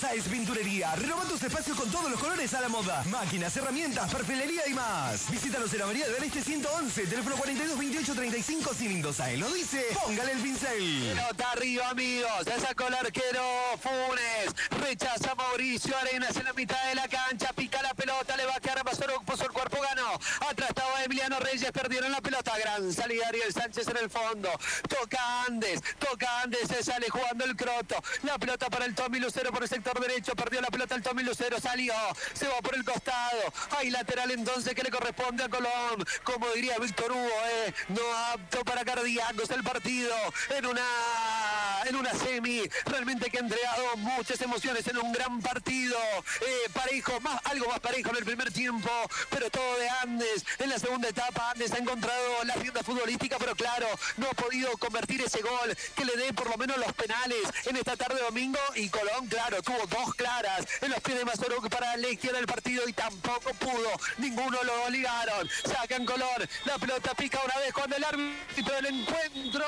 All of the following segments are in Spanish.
Sáez Pinturería. Renova tus espacios con todos los colores a la moda. Máquinas, herramientas, perfilería y más. Visítanos en Avenida del Este 111, teléfono 42 28 35 cilindros. Sáez lo dice, póngale el pincel. Pelota arriba, amigos. Ya sacó el arquero Funes. Rechaza Mauricio Arenas en la mitad de la cancha. Pica la pelota, le va a quedar a Pasoro, puso el cuerpo, ganó. Atrás estaba Emiliano Reyes, perdieron la pelota. Gran salida Ariel Sánchez en el fondo. Toca Andes, se sale jugando el Croto. La pelota para el Tommy Lucero por el sector derecho. Perdió la pelota el Tommy Lucero, salió. Se va por el costado. Hay lateral entonces que le corresponde a Colón. Como diría Víctor Hugo, no apto para cardíacos el partido. En una semi realmente que ha entregado muchas emociones en un gran partido. Parejo, algo más parejo en el primer tiempo, pero todo de Andes. En la segunda etapa Andes ha encontrado la rienda futbolística, pero claro, no ha podido convertir ese gol que le dé por lo menos los penales en esta tarde de domingo. Y Colón, claro, tuvo dos claras en los pies de Mazoruk para la izquierda del partido y tampoco pudo, ninguno lo ligaron. Sacan Colón, la pelota pica una vez cuando el árbitro del encuentro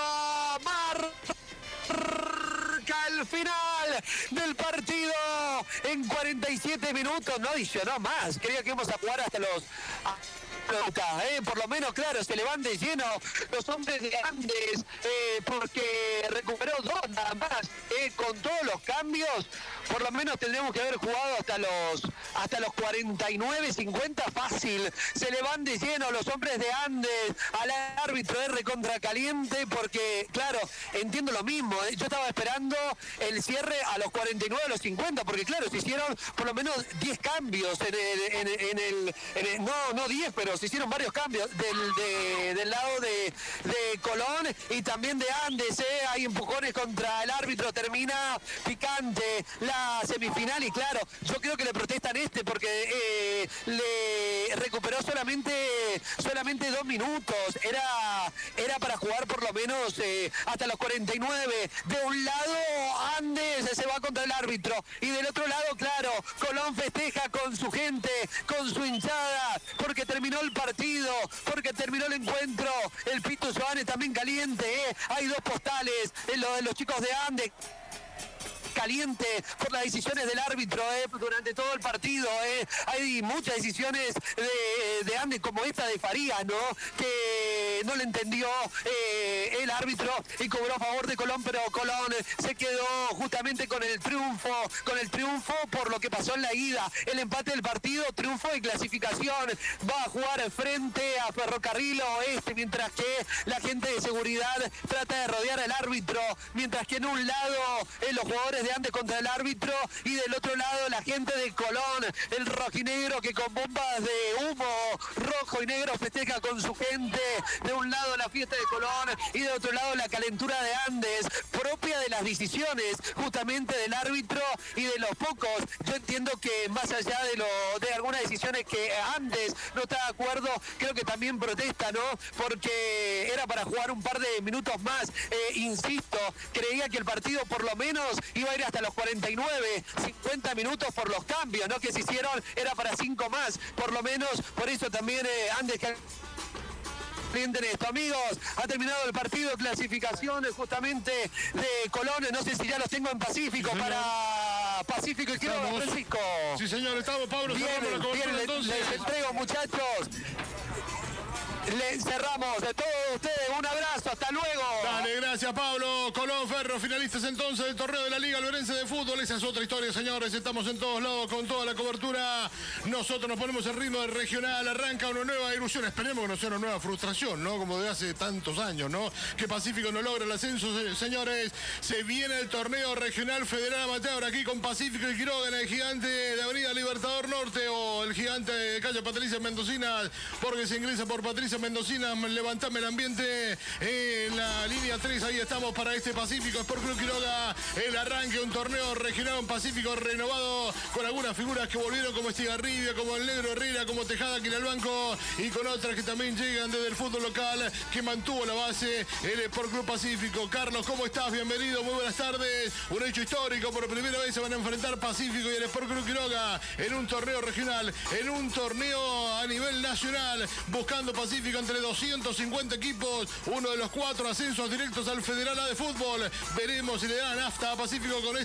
marca el final del partido en 47 minutos, no adicionó más, creía que íbamos a jugar hasta los... por lo menos, claro, se le van de lleno los hombres de Andes, porque recuperó dos nada más, con todos los cambios, por lo menos tendremos que haber jugado hasta los 49, 50 fácil. Se le van de lleno los hombres de Andes al árbitro R contra caliente, porque claro, entiendo lo mismo, yo estaba esperando el cierre a los 49, a los 50, porque claro, se hicieron por lo menos 10 cambios no 10, pero se hicieron varios cambios del lado de Colón y también de Andes. Hay empujones contra el árbitro, termina picante la semifinal y claro, yo creo que le protestan porque le recuperó solamente 2 minutos. Era para jugar por lo menos hasta los 49. De un lado Andes se va contra el árbitro y del otro lado, claro, Colón festeja con su gente, con su hinchada, porque terminó el partido, porque terminó el encuentro. El Pito Soares también caliente, hay dos postales en lo de los chicos de Andes, caliente por las decisiones del árbitro durante todo el partido. Hay muchas decisiones de Andes, como esta de Farías, ¿no? Que no le entendió el árbitro y cobró a favor de Colón, pero Colón se quedó justamente con el triunfo por lo que pasó en la ida, el empate del partido, triunfo y clasificación. Va a jugar frente a Ferrocarril Oeste, mientras que la gente de seguridad trata de rodear al árbitro, mientras que en un lado los jugadores de Andes contra el árbitro y del otro lado la gente de Colón, el rojinegro que con bombas de humo rojo y negro festeja con su gente. De un lado la fiesta de Colón y de otro lado la calentura de Andes, propia de las decisiones justamente del árbitro y de los pocos. Yo entiendo que más allá de algunas decisiones que Andes no está de acuerdo, creo que también protesta, ¿no? Porque era para jugar un par de minutos más. Insisto, creía que el partido por lo menos iba a ir hasta los 49, 50 minutos por los cambios, ¿no? Que se hicieron, era para 5 más, por lo menos. Por eso también Andes en esto, amigos, ha terminado el partido de clasificación justamente de Colón. No sé si ya los tengo en Pacífico, sí, para Pacífico y Quiroga, Francisco. Sí, señor, estamos, Pablo. Bien, les entrego, muchachos. Le cerramos de todos ustedes. Un abrazo, hasta luego. Dale, gracias, Pablo. Colón, Ferro, finalistas entonces del torneo de la Liga Alberense de Fútbol. Esa es otra historia, señores. Estamos en todos lados con toda la cobertura. Nosotros nos ponemos el ritmo del regional. Arranca una nueva ilusión. Esperemos que no sea una nueva frustración, ¿no? Como de hace tantos años, ¿no? Que Pacífico no logra el ascenso, señores. Se viene el torneo regional federal amateur aquí con Pacífico y Quiroga en el gigante de Avenida Libertador Norte o el gigante de calle Patricia Mendocina, porque se ingresa por Patricia Mendocina. Levantame el ambiente en la línea 3. Ahí estamos para este Pacífico Sport Club Quiroga. El arranque de un torneo regional en Pacífico renovado con algunas figuras que volvieron como Estigarribia, como el Negro Herrera, como Tejada aquí en el banco y con otras que también llegan desde el fútbol local que mantuvo la base el Sport Club Pacífico. Carlos, ¿cómo estás? Bienvenido, muy buenas tardes. Un hecho histórico, por primera vez se van a enfrentar Pacífico y el Sport Club Quiroga en un torneo regional, en un torneo a nivel nacional, buscando Pacífico entre 250 equipos, uno de los 4 ascensos directos al Federal A de fútbol. Veremos si le dan nafta a Pacífico con